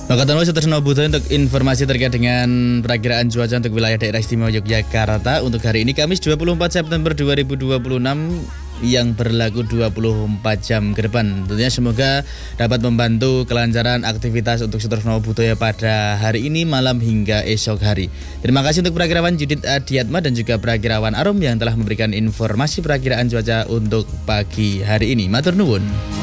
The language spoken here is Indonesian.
Maka tentu Sutrisno Budo untuk informasi terkait dengan perakiraan cuaca untuk wilayah daerah istimewa Yogyakarta untuk hari ini Kamis 24 September 2026 yang berlaku 24 jam ke depan. Tentunya semoga dapat membantu kelancaran aktivitas untuk Sutrisno Budo pada hari ini, malam hingga esok hari. Terima kasih untuk perakirawan Judith Adiatma dan juga perakirawan Arum yang telah memberikan informasi perakiraan cuaca untuk pagi hari ini. Matur nuwun.